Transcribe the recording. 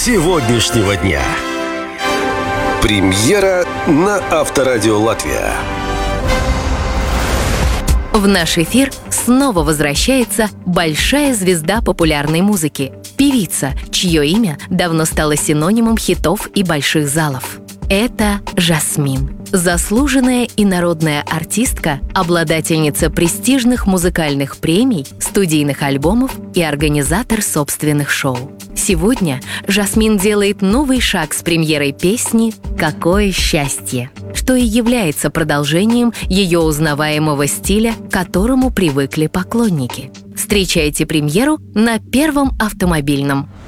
сегодняшнего дня. Премьера на Авторадио Латвия. В наш эфир снова возвращается большая звезда популярной музыки, певица, чье имя давно стало синонимом хитов и больших залов. Это Жасмин. Заслуженная и народная артистка, обладательница престижных музыкальных премий, студийных альбомов и организатор собственных шоу. Сегодня Жасмин делает новый шаг с премьерой песни «Какое счастье», что и является продолжением ее узнаваемого стиля, к которому привыкли поклонники. Встречайте премьеру на Первом автомобильном.